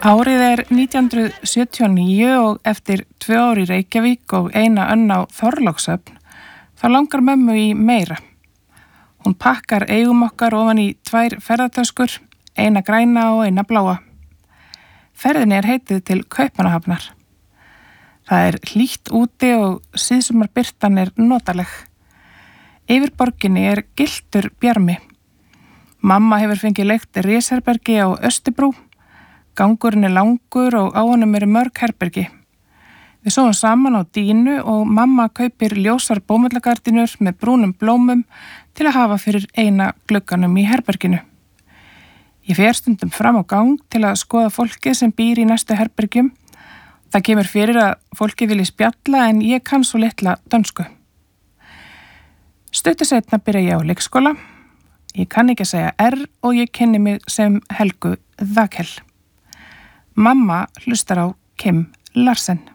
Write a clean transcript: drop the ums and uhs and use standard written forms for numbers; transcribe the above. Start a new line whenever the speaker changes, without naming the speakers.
Árið er 1979 og eftir 2 ár í Reykjavík og eina önn á Þorlákshöfn þá langar mömmu í meira. Hún pakkar eigum okkar ofan í 2 ferðatöskur, eina græna og eina bláa. Ferðinni er heitið til Kaupmannahafnar. Það er hlýtt úti og síðsumarbirtan er notaleg. Yfir borginni er gylltur bjarmi. Mamma hefur fengið leigt risherbergi á Östubrú. Gangurinn er langur og á honum eru mörg herbergi. Við sofum saman á dýnu og mamma kaupir ljósar bómullagardínur með brúnum blómum til að hafa fyrir eina glugganum í herberginu. Ég fer stundum fram á gang til að skoða fólkið sem býr í næstu herbergjum. Það kemur fyrir að fólki vilji spjalla en ég kann svo litla dönsku. Stuttu seinna byrja ég á leikskóla. Ég kann ekki að segja R og ég kynni mig sem Helgu Þakel. Mamma hlustar á Kim Larsen.